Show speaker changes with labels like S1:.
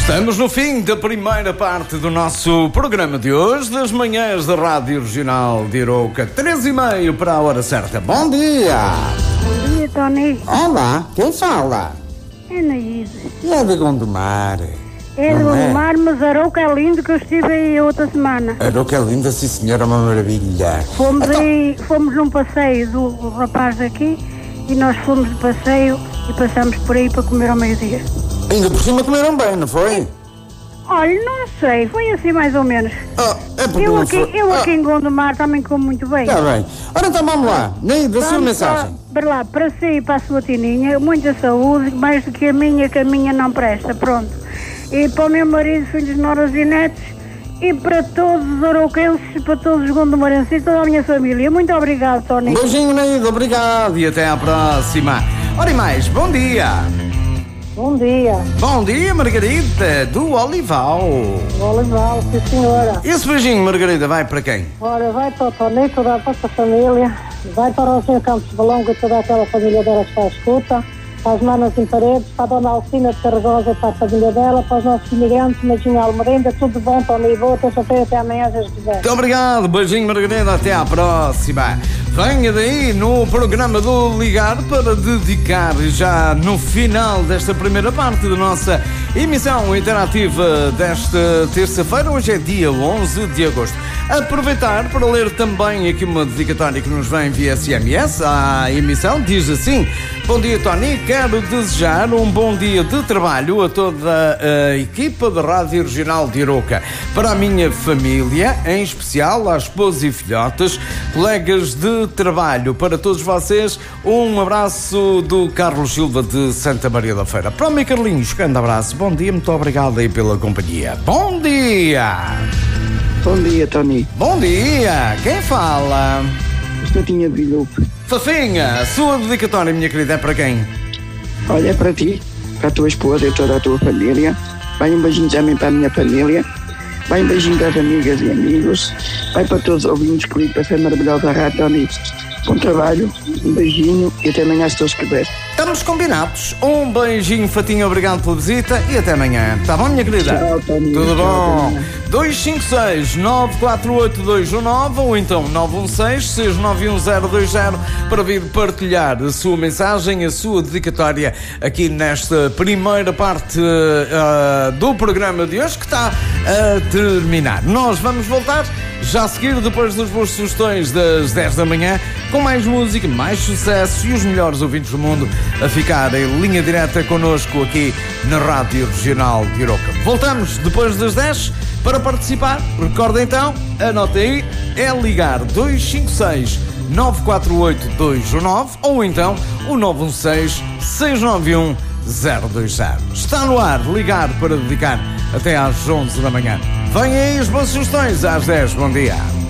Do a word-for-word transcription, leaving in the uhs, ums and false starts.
S1: Estamos no fim da primeira parte do nosso programa de hoje, das manhãs da Rádio Regional de Irouca, três e meia para a hora certa. Bom dia!
S2: Bom dia, Tony.
S1: Olá, quem fala?
S2: É Naíde.
S1: E é de Gondomar?
S2: É de Gondomar, mas Arouca é lindo, que eu estive aí outra semana.
S1: Arouca é linda, sim senhora, uma maravilha.
S2: Fomos
S1: então...
S2: aí, fomos num passeio do, do rapaz daqui e nós fomos de passeio e passamos por aí para comer ao meio-dia.
S1: Ainda por cima comeram bem, não foi?
S2: Olha, não sei, foi assim mais ou menos.
S1: Ah, é porque
S2: eu
S1: não
S2: aqui,
S1: foi...
S2: eu
S1: ah.
S2: aqui em Gondomar também como muito bem.
S1: Está bem. Ora então vamos lá, Naíde, a sua mensagem.
S2: Para lá, para si e para a sua tininha, muita saúde, mais do que a minha, que a minha não presta, pronto. E para o meu marido, filhos, noras e netos, e para todos os arouquenses, para todos os gondomarenses e toda a minha família. Muito obrigado, Tony.
S1: Beijinho, Naíde, obrigado e até à próxima. Ora e mais, bom dia.
S2: Bom dia.
S1: Bom dia, Margarida, do Olival.
S2: Olival, sim senhora.
S1: Esse beijinho, Margarida, vai para quem?
S2: Ora, vai para o Tony, toda a vossa família, vai para o senhor Campos de Valongo e toda aquela família dela que está à escuta, para as manas em paredes, para a dona Alcina de Carregosa e para a família dela, para os nossos imigrantes, Majinha Almerenda, tudo de bom, Tony, boa terça-feira, até amanhã, se quiser.
S1: Muito obrigado, beijinho, Margarida, até à próxima. Venha daí no programa do Ligar para dedicar já no final desta primeira parte da nossa emissão interativa desta terça-feira. Hoje é dia onze de agosto. Aproveitar para ler também aqui uma dedicatória que nos vem via S M S à emissão. Diz assim: bom dia, Tony, quero desejar um bom dia de trabalho a toda a equipa da Rádio Regional de Irouca, para a minha família, em especial à esposa e filhotes, colegas de trabalho, para todos vocês, um abraço do Carlos Silva de Santa Maria da Feira. Para o meu Carlinhos, grande abraço, bom dia, muito obrigado aí pela companhia. Bom dia!
S3: Bom dia, Tony.
S1: Bom dia, quem fala?
S3: Estatinha de Vilupe.
S1: Fafinha, a sua dedicatória, minha querida, é para quem?
S3: Olha, é para ti, para a tua esposa e toda a tua família. Vai um beijinho também para a minha família. Vai um beijinho para as amigas e amigos. Vai para todos os ouvintes que ligam para essa maravilhosa rádio, Tony. Bom trabalho, um beijinho e até amanhã, se Deus quiser.
S1: Estamos combinados. Um beijinho, Fatinho, obrigado pela visita e até amanhã. Está bom, minha querida?
S3: Tchau, Tony.
S1: Tudo
S3: Tchau,
S1: bom?
S3: Tony.
S1: dois cinco seis, nove quatro oito, dois um nove ou então nove um seis, seis nove um zero dois zero para vir partilhar a sua mensagem, a sua dedicatória aqui nesta primeira parte uh, do programa de hoje, que está a terminar. Nós vamos voltar já a seguir, depois das boas sugestões das dez da manhã, com mais música, mais sucesso e os melhores ouvintes do mundo a ficar em linha direta connosco aqui na Rádio Regional de Irouca. Voltamos depois das dez para participar. Recorda então, anota aí, é ligar dois cinco seis, nove quatro oito, dois um nove ou então o nove um seis, seis nove um zero dois zero. Está no ar, ligar para dedicar até às onze da manhã. Venham aí as boas sugestões às dez. Bom dia.